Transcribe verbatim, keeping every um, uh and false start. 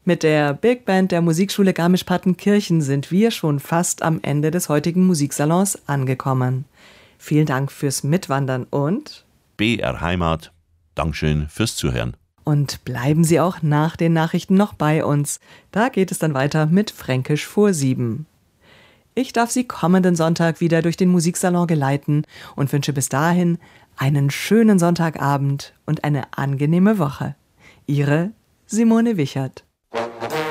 Mit der Big Band der Musikschule Garmisch-Partenkirchen sind wir schon fast am Ende des heutigen Musiksalons angekommen. Vielen Dank fürs Mitwandern und B R Heimat, Dankeschön fürs Zuhören. Und bleiben Sie auch nach den Nachrichten noch bei uns. Da geht es dann weiter mit Fränkisch vor sieben. Ich darf Sie kommenden Sonntag wieder durch den Musiksalon geleiten und wünsche bis dahin einen schönen Sonntagabend und eine angenehme Woche. Ihre Simone Wichert.